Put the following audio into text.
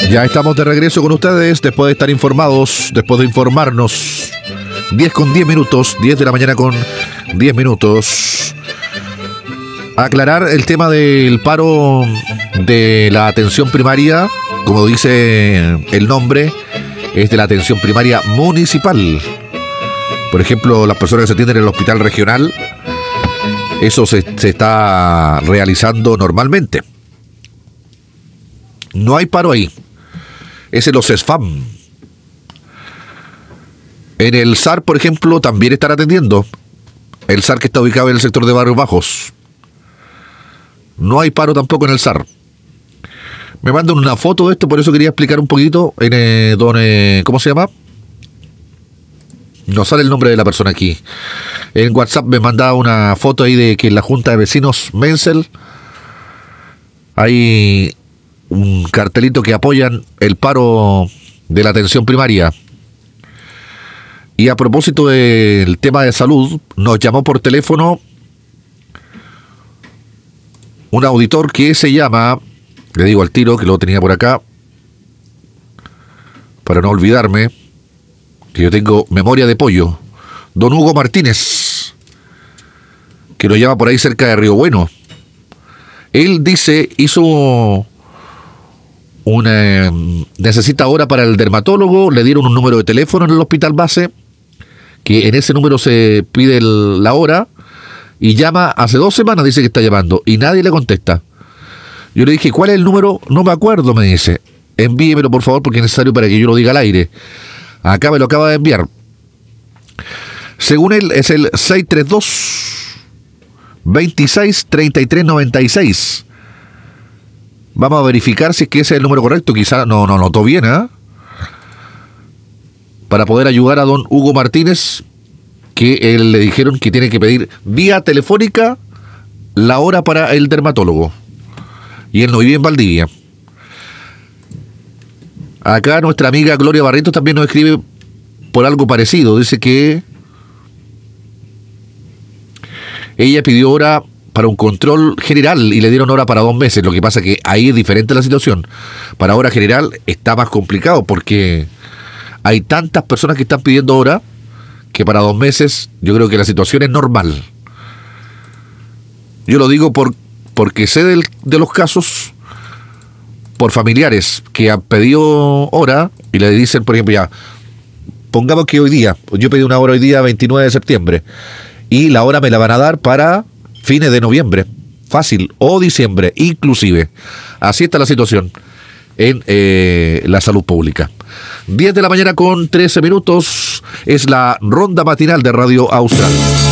Ya estamos de regreso con ustedes después de estar informados, después de informarnos. 10 con 10 minutos, 10 de la mañana con 10 minutos. Aclarar el tema del paro de la atención primaria, como dice el nombre, es de la atención primaria municipal. Por ejemplo, las personas que se atienden en el hospital regional, eso se está realizando normalmente. No hay paro ahí. Es en los SFAM. En el SAR, por ejemplo, también están atendiendo. El SAR que está ubicado en el sector de Barrios Bajos. No hay paro tampoco en el SAR. Me mandan una foto de esto, por eso quería explicar un poquito. ¿Cómo se llama? No sale el nombre de la persona aquí. En WhatsApp me mandaba una foto ahí de que en la Junta de Vecinos Menzel hay un cartelito que apoyan el paro de la atención primaria. Y a propósito del tema de salud, nos llamó por teléfono un auditor que se llama, le digo al tiro que lo tenía por acá, para no olvidarme, que yo tengo memoria de pollo, don Hugo Martínez, que nos llama por ahí cerca de Río Bueno. Él dice, necesita hora para el dermatólogo, le dieron un número de teléfono en el hospital base, que en ese número se pide la hora, y llama, hace 2 semanas dice que está llamando, y nadie le contesta. Yo le dije, ¿cuál es el número? No me acuerdo, me dice. Envíemelo, por favor, porque es necesario para que yo lo diga al aire. Acá me lo acaba de enviar. Según él, es el 632-26-33-96. Vamos a verificar si es que ese es el número correcto. Quizá no notó bien, ¿eh? Para poder ayudar a don Hugo Martínez, que él le dijeron que tiene que pedir vía telefónica la hora para el dermatólogo. Y él no vive en Valdivia. Acá nuestra amiga Gloria Barrientos también nos escribe por algo parecido. Dice que ella pidió hora para un control general y le dieron hora para 2 meses. Lo que pasa es que ahí es diferente la situación. Para hora general está más complicado porque hay tantas personas que están pidiendo hora que para 2 meses yo creo que la situación es normal. Yo lo digo porque sé de los casos por familiares que han pedido hora y le dicen, por ejemplo, ya, pongamos que hoy día, yo pedí una hora hoy día 29 de septiembre y la hora me la van a dar para fines de noviembre, fácil, o diciembre, inclusive. Así está la situación en la salud pública. 10 de la mañana con 13 minutos, es la ronda matinal de Radio Austral.